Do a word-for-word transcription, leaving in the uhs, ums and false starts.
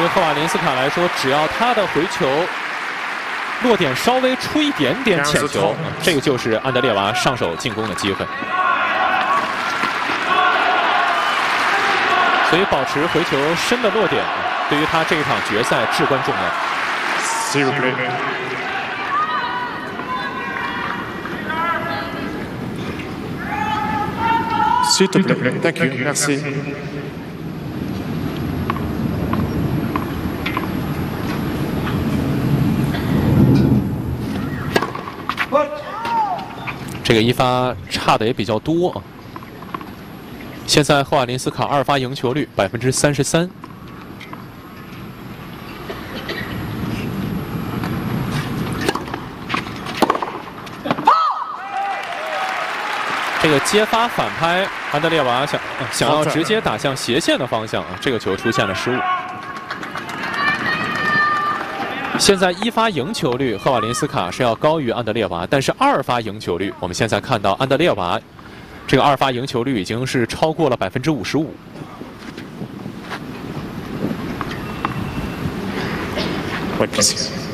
于赫瓦林斯卡来说，只要他的回球落点稍微出一点点浅球，这个就是安德烈娃上手进攻的机会。所以保持回球深的落点，对于他这一场决赛至关重要。 Zero play. S'il te plaît. Thank you. Merci. 这个一发差的也比较多啊。现在赫瓦林斯卡二发赢球率百分之三十三。这个接发反拍，安德烈娃想想要直接打向斜线的方向啊，这个球出现了失误。现在一发赢球率，赫瓦林斯卡是要高于安德烈娃，但是二发赢球率，我们现在看到安德烈娃这个二发赢球率已经是超过了百分之五十五。 Ouais,